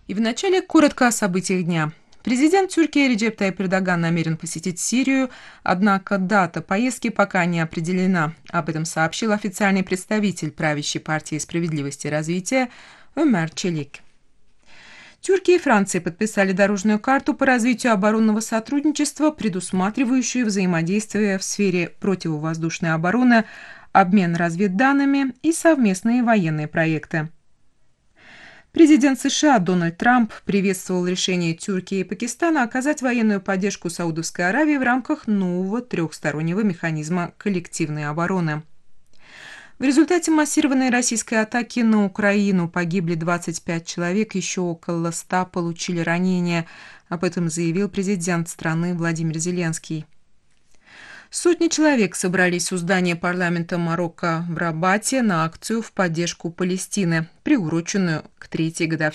И вначале коротко о событиях дня. Президент Тюркии Реджеп Тайип Эрдоган намерен посетить Сирию, однако дата поездки пока не определена. Об этом сообщил официальный представитель правящей партии «Справедливости и развития» Ömer Çelik. Тюркия и Франция подписали дорожную карту по развитию оборонного сотрудничества, предусматривающую взаимодействие в сфере противовоздушной обороны, обмен разведданными и совместные военные проекты. Президент США Дональд Трамп приветствовал решение Тюркии и Пакистана оказать военную поддержку Саудовской Аравии в рамках нового трехстороннего механизма коллективной обороны. В результате массированной российской атаки на Украину погибли 25 человек, еще около 100 получили ранения. Об этом заявил президент страны Владимир Зеленский. Сотни человек собрались у здания парламента Марокко в Рабате на акцию в поддержку Палестины, приуроченную к третьей годовщине